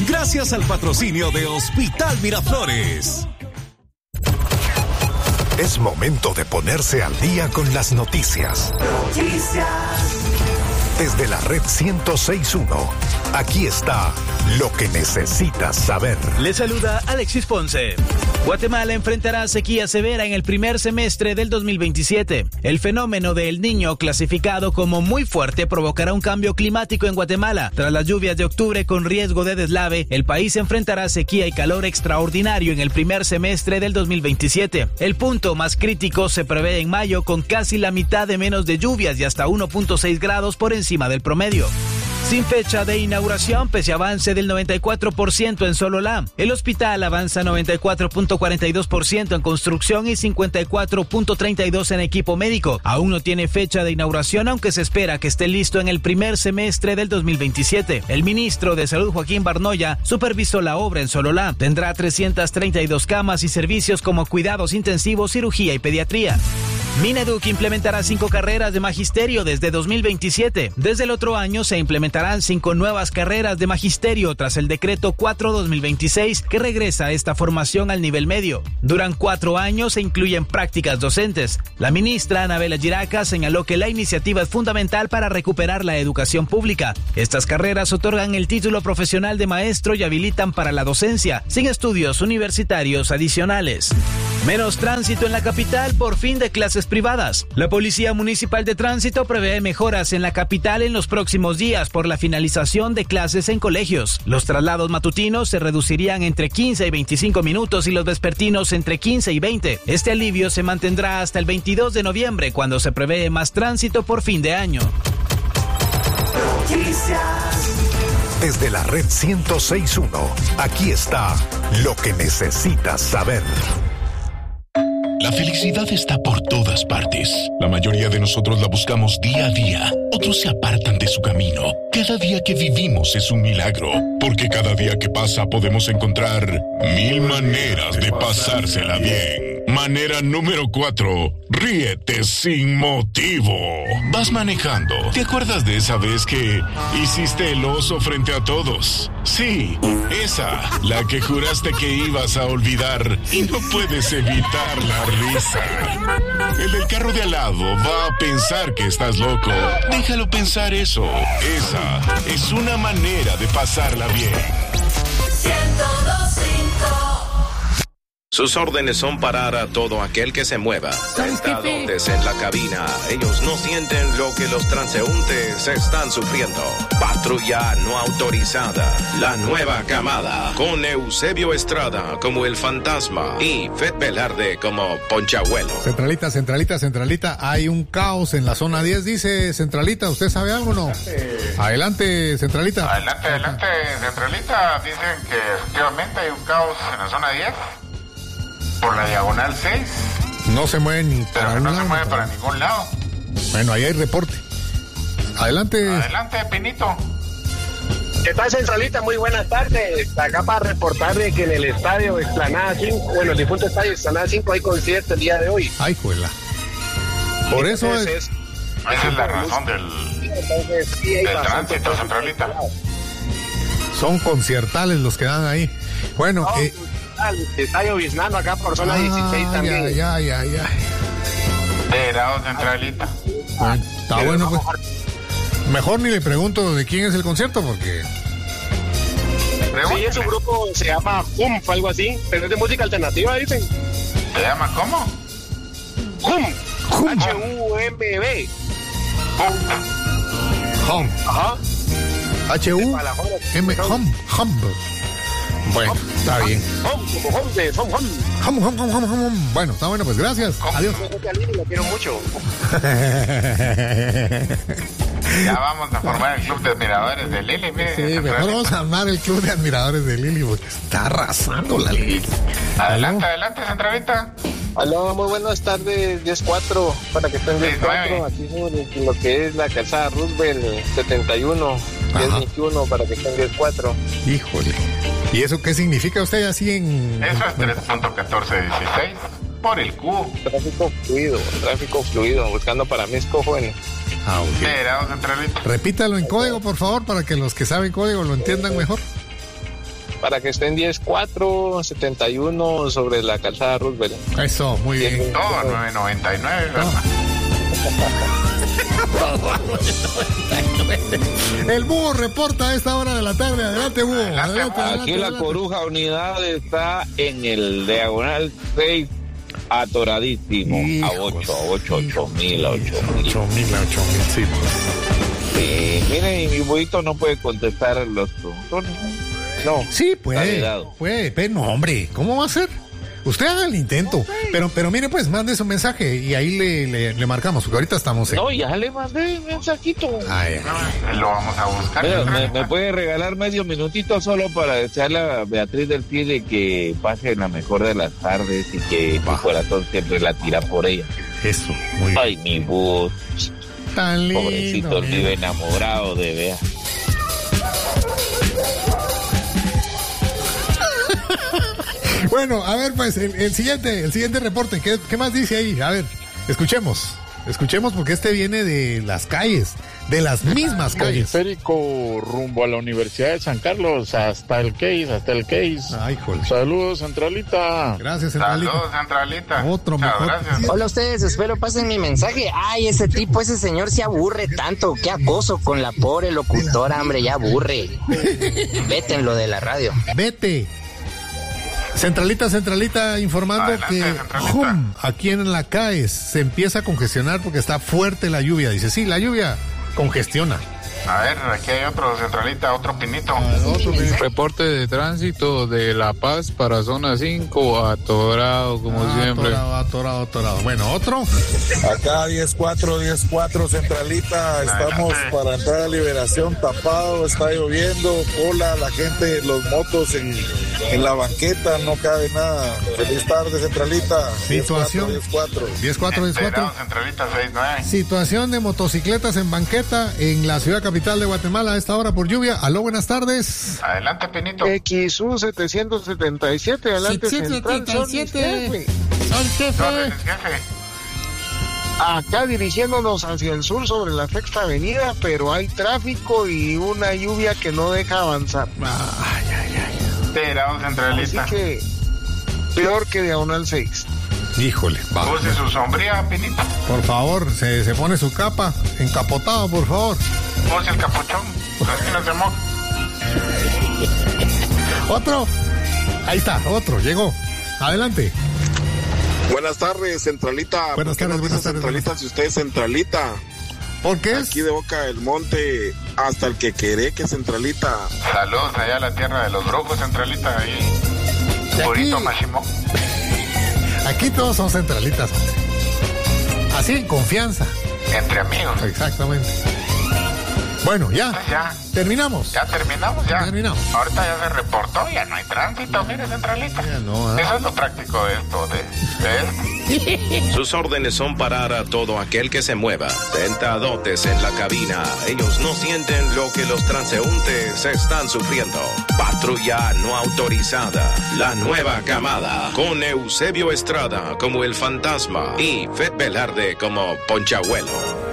Gracias al patrocinio de Hospital Miraflores. Es momento de ponerse al día con las noticias. Desde la red 106.1, aquí está lo que necesitas saber. Le saluda Alexis Ponce. Guatemala enfrentará sequía severa en el primer semestre del 2027. El fenómeno de El Niño, clasificado como muy fuerte, provocará un cambio climático en Guatemala. Tras las lluvias de octubre con riesgo de deslave, el país enfrentará sequía y calor extraordinario en el primer semestre del 2027. El punto más crítico se prevé en mayo, con casi la mitad de menos de lluvias y hasta 1.6 grados por encima del promedio. Sin fecha de inauguración, pese a avance del 94% en Sololá. El hospital avanza 94.42% en construcción y 54.32% en equipo médico. Aún no tiene fecha de inauguración, aunque se espera que esté listo en el primer semestre del 2027. El ministro de Salud, Joaquín Barnoya, supervisó la obra en Sololá. Tendrá 332 camas y servicios como cuidados intensivos, cirugía y pediatría. Mineduc implementará 5 carreras de magisterio desde 2027. Desde el otro año se implementarán 5 nuevas carreras de magisterio tras el decreto 4/2026 que regresa esta formación al nivel medio. Duran 4 años e incluyen prácticas docentes. La ministra Anabela Giraca señaló que la iniciativa es fundamental para recuperar la educación pública. Estas carreras otorgan el título profesional de maestro y habilitan para la docencia, sin estudios universitarios adicionales. Menos tránsito en la capital por fin de clases privadas. La Policía Municipal de Tránsito prevé mejoras en la capital en los próximos días por la finalización de clases en colegios. Los traslados matutinos se reducirían entre 15 y 25 minutos y los vespertinos entre 15 y 20. Este alivio se mantendrá hasta el 22 de noviembre, cuando se prevé más tránsito por fin de año. Desde la red 106.1, aquí está lo que necesitas saber. La felicidad está por todas partes. La mayoría de nosotros la buscamos día a día. Otros se apartan de su camino. Cada día que vivimos es un milagro, porque cada día que pasa podemos encontrar 1000 maneras de pasársela bien. Manera número 4. Ríete sin motivo. Vas manejando. ¿Te acuerdas de esa vez que hiciste el oso frente a todos? Sí, esa, la que juraste que ibas a olvidar y no puedes evitar la risa. El del carro de al lado va a pensar que estás loco. Déjalo pensar eso. Esa es una manera de pasarla bien. 102.5. Sus órdenes son parar a todo aquel que se mueva. Sentados en la cabina, ellos no sienten lo que los transeúntes están sufriendo. Patrulla no autorizada, la nueva camada, con Eusebio Estrada como el fantasma y Fed Velarde como Ponchabuelo. Centralita, hay un caos en la zona 10, dice Centralita, ¿usted sabe algo o no? Adelante, Centralita. Adelante, Centralita, dicen que efectivamente hay un caos en la zona 10. Por la diagonal 6. No se mueve ni para pero un no lado, se mueve para ningún lado. Bueno, ahí hay reporte. Adelante, Pinito. ¿Qué tal, Centralita? Muy buenas tardes. Acá para reportar de que en el estadio Explanada 5, bueno, el difunto estadio Explanada 5 hay concierto el día de hoy. Ay, juela. Por eso esa es la razón del tránsito, Centralita. Son conciertales los que dan ahí. Bueno, está lloviznando acá por zona 16 también. Ya. Verado, Centralita. Bueno, está bueno, pues. Mejor ni le pregunto de quién es el concierto, porque... Sí, es un grupo, se llama Hump, algo así, pero es de música alternativa, dicen. ¿Se llama cómo? Hump. H-U-M-B. Hump. Ajá. H-U-M. Hump. Bueno, está bien. Bueno, está bueno, pues gracias. Adiós. Lo quiero mucho. Ya vamos a formar el club de admiradores de Lili. Sí, mejor vamos a armar el club de admiradores de Lili porque está arrasando la Lili. Adelante, Centralita. Aló, muy buenas tardes, 10-4, para que estén 10-4, aquí sobre lo que es la calzada Roosevelt 71, 10-21, para que estén 10-4. Híjole, ¿y eso qué significa usted así en...? Eso es 3.1416, por el Q. Tráfico fluido, buscando para mis jóvenes. Okay. Repítalo en código, por favor, para que los que saben código lo entiendan mejor. para que estén 10-4, 71 sobre la calzada Roosevelt. Eso, muy bien. Todo 9.99, ¿verdad? El Búho reporta a esta hora de la tarde. Adelante, Búho. Adelante. Aquí la Coruja Unidad está en el diagonal 6, atoradísimo. Hijo, A 8.000, sí. Miren, y mi buito no puede contestar los preguntones. No. Sí, puede. Pero no, hombre, ¿cómo va a ser? Usted haga el intento, pero mire, pues, mande su mensaje y ahí le marcamos, porque ahorita estamos en... No, ya le mandé un mensajito. Lo vamos a buscar. Mira, me puede regalar medio minutito solo para desearle a Beatriz del Pide que pase la mejor de las tardes y que su corazón siempre la tira por ella. Eso, muy bien. Ay, mi voz. Tan lindo. Pobrecito, vive enamorado de Bea. Bueno, a ver, pues, el siguiente reporte, ¿qué más dice ahí? A ver, escuchemos porque este viene de las calles, de las mismas calles. Periférico rumbo a la Universidad de San Carlos, hasta el Case. Ay, joder. Saludos, Centralita. Gracias, Centralita. Saludos, Centralita. Otro mejor. Gracias. Hola a ustedes, espero pasen mi mensaje. Ay, ese señor se aburre tanto. Qué acoso con la pobre locutora, hombre, ya aburre. Vétenlo de la radio. Vete. Centralita informando. Adelante, que Centralita. aquí en la CAES se empieza a congestionar porque está fuerte la lluvia. Dice, sí, la lluvia congestiona. A ver, aquí hay otro, Centralita, otro pinito. Reporte de tránsito de La Paz para zona 5, atorado como siempre. Atorado. Bueno, otro. Acá 10-4, Centralita, estamos para entrar a Liberación, tapado, está lloviendo, cola, la gente, los motos en la banqueta, no cabe nada. Feliz tarde, Centralita. Situación 10-4. Centralita 6-9. Situación de motocicletas en banqueta en la ciudad capital de Guatemala a esta hora por lluvia. Aló, buenas tardes. Adelante, pinito. XU 777, adelante, Central, son jefe. Acá dirigiéndonos hacia el sur sobre la Sexta Avenida, pero hay tráfico y una lluvia que no deja avanzar. Tirado, Centralita. Así que peor que diagonal 6. Híjole, va. Puse su sombría, pinito. Por favor, se pone su capa, encapotado, por favor. Puse el capuchón. Así no se moja. Otro. Ahí está, otro, llegó. Adelante. Buenas tardes, Centralita. Buenas tardes. Centralita, si usted es Centralita. ¿Por qué? Aquí de Boca del Monte hasta el que Centralita. Saludos allá a la tierra de los brujos, Centralita. Ahí. Purito Mashimo. Aquí todos son centralitas, hombre. Así en confianza. Entre amigos. Exactamente. Bueno, ya. Entonces ya. Terminamos. Ya terminamos, ya. Terminamos. Ahorita ya se reportó, ya no hay tránsito, mire, Centralita. Ya no, Eso es lo práctico de esto, de Sus órdenes son parar a todo aquel que se mueva. Sentadotes en la cabina. Ellos no sienten lo que los transeúntes están sufriendo. Patrulla no autorizada. La nueva camada. Con Eusebio Estrada como el fantasma y Fed Velarde como Ponchabuelo.